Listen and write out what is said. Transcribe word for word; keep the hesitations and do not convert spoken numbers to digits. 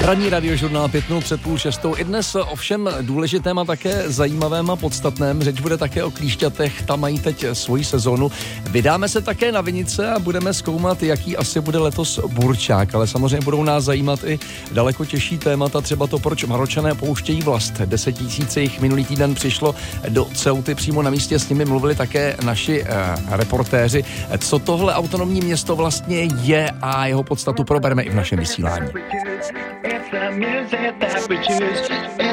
Ranní radiožurnál pět minut před půl šestou. I dnes ovšem důležitém a také zajímavém a podstatném. Řeč bude také o klíšťatech, tam mají teď svoji sezonu. Vydáme se také na vinice a budeme zkoumat, jaký asi bude letos burčák, ale samozřejmě budou nás zajímat i daleko těžší témata, třeba to, proč Maročané pouštějí vlast. Deset tisíc jich minulý týden přišlo do Ceuty, přímo na místě s nimi mluvili také naši eh, reportéři. Co tohle autonomní město vlastně je a jeho podstatu probereme i v našem vysílání.